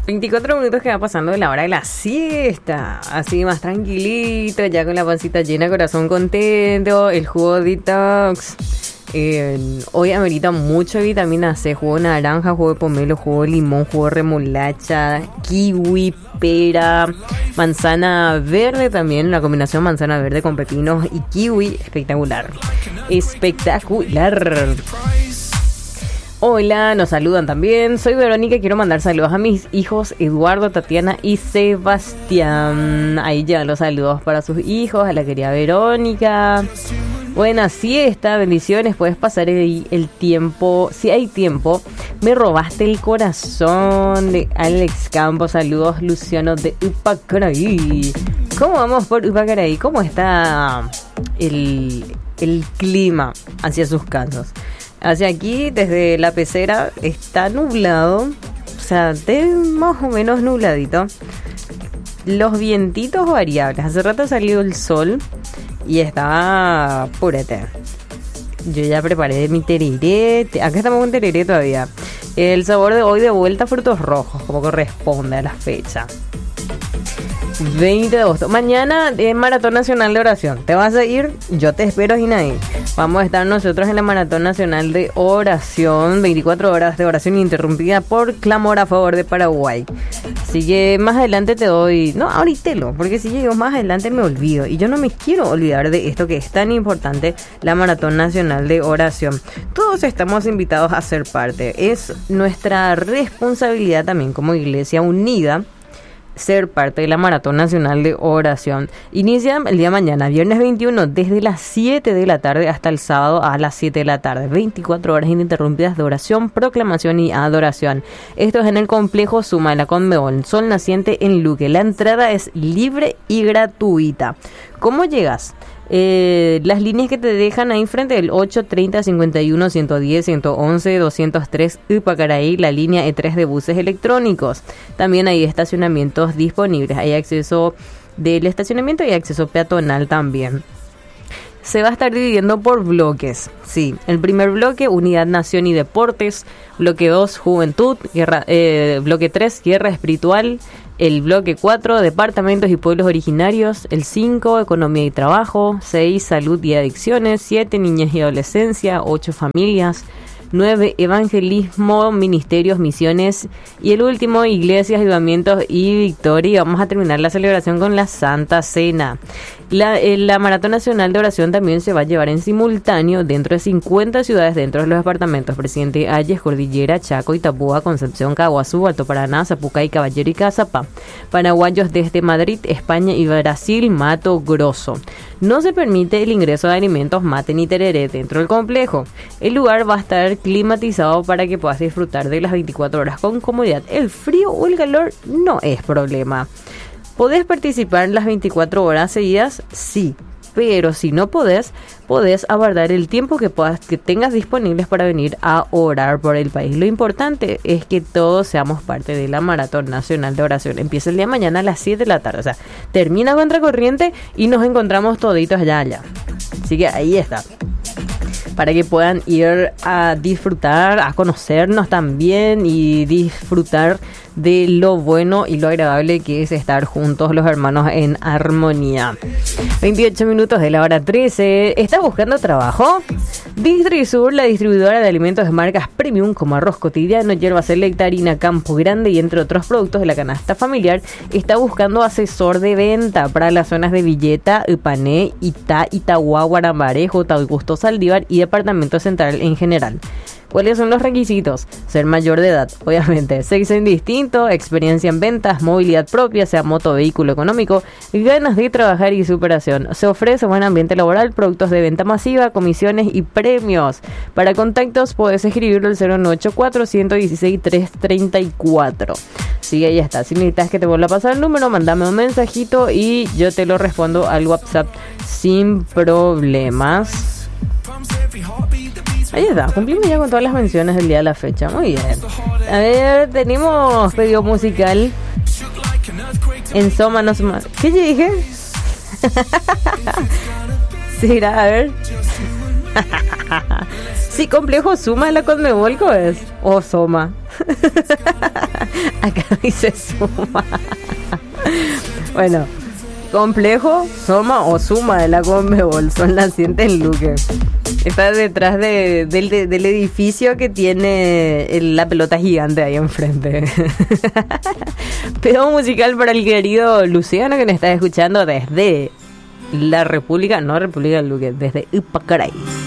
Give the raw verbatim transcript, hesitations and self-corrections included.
veinticuatro minutos que va pasando de la hora de la siesta. Así más tranquilito, ya con la pancita llena, corazón contento, el jugo detox. Eh, hoy amerita mucho vitamina C, jugo de naranja, jugo de pomelo, jugo de limón, jugo de remolacha, kiwi, pera, manzana verde también, la combinación manzana verde con pepinos y kiwi, espectacular, espectacular. Hola, nos saludan también. Soy Verónica y quiero mandar saludos a mis hijos Eduardo, Tatiana y Sebastián. Ahí llegan los saludos para sus hijos, a la querida Verónica. Buena siesta, bendiciones. Puedes pasar el, el tiempo, si hay tiempo. Me robaste el corazón, de Alex Campos. Saludos, Luciano de Upacaraí. ¿Cómo vamos por Upacaraí? ¿Cómo está el, el clima hacia sus casas? Hacia aquí, desde la pecera, está nublado, o sea, de más o menos nubladito. Los vientitos variables. Hace rato salió el sol y estaba purete. Yo ya preparé mi tereré. Acá estamos con tereré todavía. El sabor de hoy de vuelta, frutos rojos, como corresponde a la fecha. veinte de agosto. Mañana es Maratón Nacional de Oración. ¿Te vas a ir? Yo te espero, Ginaí. Vamos a estar nosotros en la Maratón Nacional de Oración. veinticuatro horas de oración ininterrumpida por clamor a favor de Paraguay. Así que más adelante te doy... No, ahorita lo, porque si llego más adelante me olvido. Y yo no me quiero olvidar de esto que es tan importante, la Maratón Nacional de Oración. Todos estamos invitados a ser parte. Es nuestra responsabilidad también como Iglesia Unida ser parte de la Maratón Nacional de Oración. Inicia el día de mañana, viernes veintiuno, desde las siete de la tarde hasta el sábado a las siete de la tarde. veinticuatro horas ininterrumpidas de oración, proclamación y adoración. Esto es en el complejo Suma de la Conmebol, Sol Naciente en Luque. La entrada es libre y gratuita. ¿Cómo llegas? Eh, las líneas que te dejan ahí frente, el ocho treinta, cincuenta y uno, ciento diez, ciento once, doscientos tres Upacaraí, la línea E tres de buses electrónicos. También hay estacionamientos disponibles, hay acceso del estacionamiento y acceso peatonal también. Se va a estar dividiendo por bloques. Sí, el primer bloque, Unidad, Nación y Deportes. Bloque dos, Juventud. Guerra, eh, bloque tres, Guerra Espiritual. El bloque cuatro, Departamentos y Pueblos Originarios. El cinco, Economía y Trabajo. seis, Salud y Adicciones. siete, Niñez y Adolescencia. ocho, Familias. nueve, Evangelismo, Ministerios, Misiones. Y el último, Iglesias, Avivamientos y Victoria. Y vamos a terminar la celebración con la Santa Cena. La, eh, la Maratón Nacional de Oración también se va a llevar en simultáneo dentro de cincuenta ciudades dentro de los departamentos Presidente Hayes, Cordillera, Chaco, Itapúa, Concepción, Caguazú, Alto Paraná, Zapucay, Caballero y Cazapá. Paraguayos desde Madrid, España y Brasil, Mato Grosso. No se permite el ingreso de alimentos, mate ni tereré dentro del complejo. El lugar va a estar climatizado para que puedas disfrutar de las veinticuatro horas con comodidad. El frío o el calor no es problema. ¿Podés participar en las veinticuatro horas seguidas? Sí, pero si no podés, podés aguardar el tiempo que puedas, que tengas disponibles para venir a orar por el país. Lo importante es que todos seamos parte de la Maratón Nacional de Oración. Empieza el día de mañana a las siete de la tarde, o sea, termina contracorriente y nos encontramos toditos allá allá. Así que ahí está, para que puedan ir a disfrutar, a conocernos también y disfrutar de lo bueno y lo agradable que es estar juntos los hermanos en armonía. veintiocho minutos de la hora trece. ¿Estás buscando trabajo? Distrisur, la distribuidora de alimentos de marcas premium como arroz cotidiano, hierba selecta, harina Campo Grande y entre otros productos de la canasta familiar, está buscando asesor de venta para las zonas de Villeta, Ipané, Itá, Itagua, Guarambaré, J. Augusto Saldívar y Departamento Central en general. ¿Cuáles son los requisitos? Ser mayor de edad, obviamente. Sexo indistinto, experiencia en ventas, movilidad propia, sea moto, vehículo económico, ganas de trabajar y superación. Se ofrece buen ambiente laboral, productos de venta masiva, comisiones y premios. Para contactos puedes escribirlo al cero nueve ocho cuatro, uno uno seis, tres tres cuatro. Sí, ahí está. Si necesitas que te vuelva a pasar el número, mándame un mensajito y yo te lo respondo al WhatsApp sin problemas. Ahí está, cumplimos ya con todas las menciones del día de la fecha. Muy bien. A ver, tenemos pedido musical. En Soma no Soma. ¿Qué yo dije? Sí, a ver. Sí, complejo suma de la Conmebol, es. O soma. Acá dice suma. Bueno, complejo, soma o suma de la Conmebol son las siguientes luces. Está detrás de, del, de, del edificio que tiene el, la pelota gigante ahí enfrente. Pedo musical para el querido Luciano que nos está escuchando desde la República, no República del Luque, desde Upacaray.